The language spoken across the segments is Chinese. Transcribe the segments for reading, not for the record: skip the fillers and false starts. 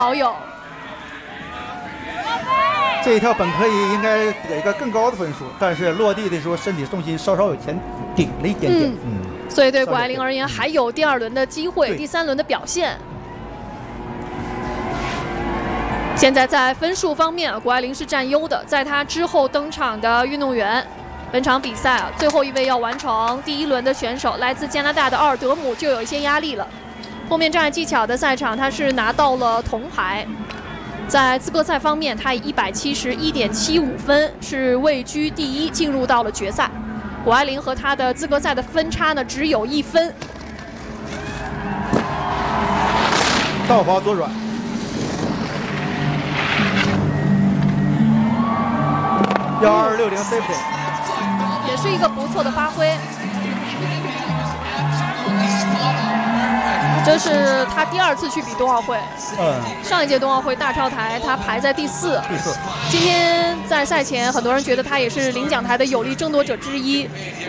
好友。 这一跳本可以应该得一个更高的分数，但是落地的时候身体重心稍稍有前顶了一点点。 所以对谷爱凌而言还有第2轮的机会，第3轮的表现。现在在分数方面，谷爱凌是占优的，在她之后登场的运动员。本场比赛最后一位要完成第1轮的选手，来自加拿大的奥尔德姆就有一些压力了。后面障碍技巧的赛场，他是拿到了铜牌。在资格赛方面，他以171.75分是位居第1，进入到了决赛。谷爱凌和他的资格赛的分差呢只有1分。 倒滑左转。1260 safety。 也是一个不错的发挥，这是他第2次去比冬奥会。上一届冬奥会大跳台他排在第4。今天在赛前，很多人觉得他也是领奖台的有力争夺者之一。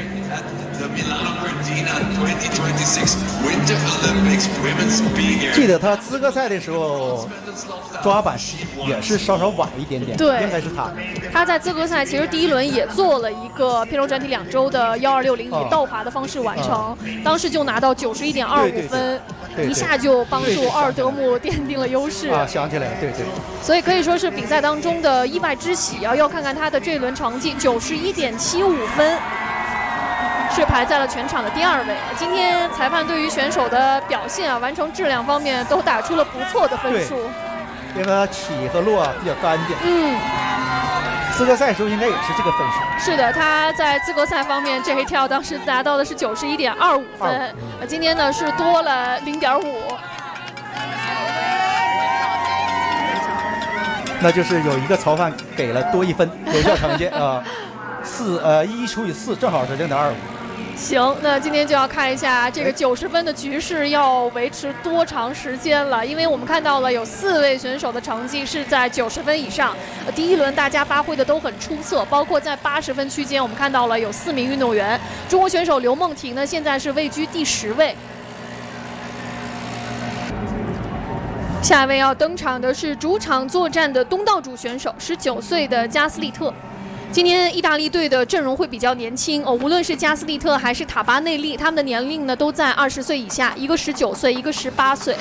记得他资格赛的时候抓板也是稍稍晚一点点， 对， 应该是他。 他在资格赛其实第1轮也做了一个偏柔转体2周的1260，以倒滑的方式完成，当时就拿到91.25分，一下就帮助奥尔德姆奠定了优势。 想起来了，对。 所以可以说是比赛当中的意外之喜啊！要看看他的这一轮成绩，91.75分。是排在了全场的第2位。今天裁判对于选手的表现完成质量方面都打出了不错的分数。 因为他起和落比较干净。资格赛时候应该也是这个分数。 是的，他在资格赛方面这一跳当时达到的是91.25分，今天呢是多了0.5。 那就是有一个裁判给了多1分有效成绩啊，1除以4正好是0.25。 行，那今天就要看一下这个90分的局势要维持多长时间了，因为我们看到了有4位选手的成绩是在90分以上。第1轮大家发挥的都很出色，包括在80分区间，我们看到了有4名运动员。中国选手刘梦婷呢，现在是位居第10位。下一位要登场的是主场作战的东道主选手，19岁的加斯利特。今天意大利队的阵容会比较年轻无论是加斯利特还是塔巴内利，他们的年龄呢都在20岁以下，一个19岁，一个18岁。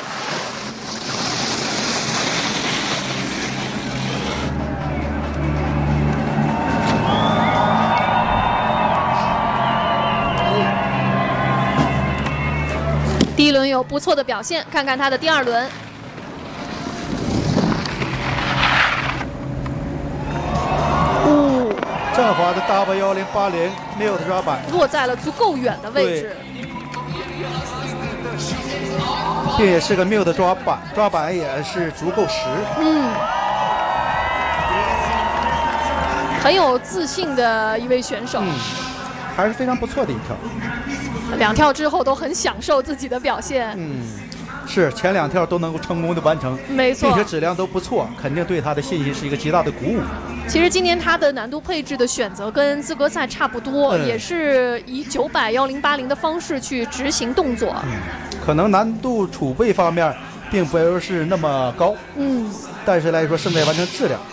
第1轮有不错的表现，看看他的第2轮。 正滑的 W1080 没有的抓板， 落在了足够远的位置， 并且是个 mute 的抓板，抓板也是足够实。 很有自信的一位选手， 还是非常不错的一跳。 2跳之后都很享受自己的表现。 是前2跳都能够成功的完成， 没错， 并且质量都不错，肯定对他的信心是一个极大的鼓舞。 其实今年他的难度配置的选择跟资格赛差不多，也是以900、1080的方式去执行动作。 可能难度储备方面并不是那么高，但是来说胜在完成质量。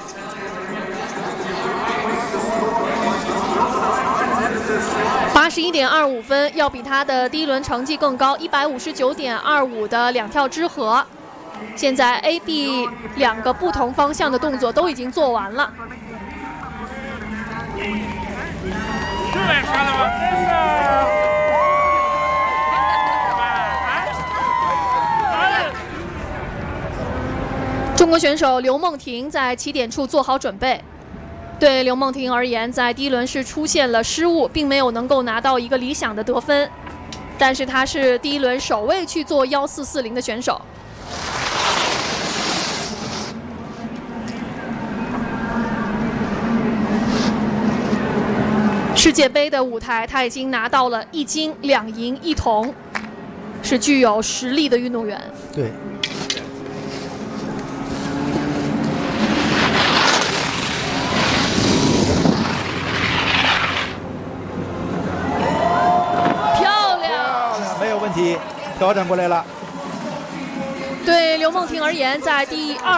81.25分，要比他的第1轮成绩更高，159.25的2跳之和。现在 A、B 2个不同方向的动作都已经做完了。中国选手刘梦婷在起点处做好准备。对刘梦婷而言，在第1轮是出现了失误，并没有能够拿到一个理想的得分。但是她是第1轮首位去做1440的选手。世界杯的舞台，她已经拿到了1金2银1铜，是具有实力的运动员。 对。 漂亮， 没有问题，调整过来了。 对刘梦婷而言，在第2